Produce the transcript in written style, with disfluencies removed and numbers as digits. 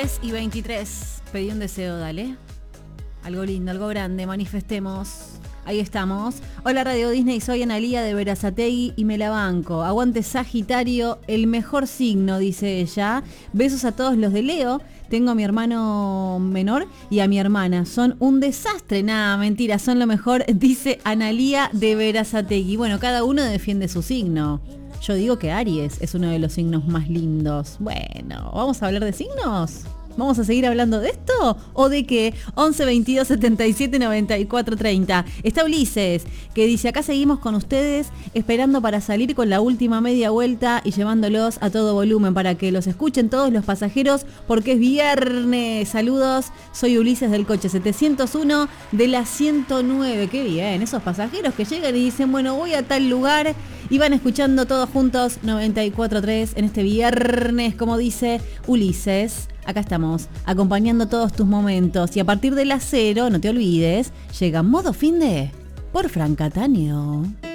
10:23. Pedí un deseo, dale. Algo lindo, algo grande, manifestemos. Ahí estamos. Hola Radio Disney, soy Analía de Berazategui y me la banco. Aguante Sagitario, el mejor signo, dice ella. Besos a todos los de Leo. Tengo a mi hermano menor y a mi hermana. Son un desastre. Nada, mentira, son lo mejor, dice Analía de Berazategui. Bueno, cada uno defiende su signo. Yo digo que Aries es uno de los signos más lindos. Bueno, ¿vamos a hablar de signos? ¿Vamos a seguir hablando de esto? ¿O de qué? 11 22 77 94 30. Está Ulises, que dice, acá seguimos con ustedes, esperando para salir con la última media vuelta y llevándolos a todo volumen para que los escuchen todos los pasajeros, porque es viernes. Saludos, soy Ulises del coche 701 de la 109. Qué bien, esos pasajeros que llegan y dicen, bueno, voy a tal lugar, y van escuchando todos juntos 94.3 en este viernes, como dice Ulises. Acá estamos, acompañando todos tus momentos. Y a partir de las 0, no te olvides, llega Modo Finde por Fran Cataño.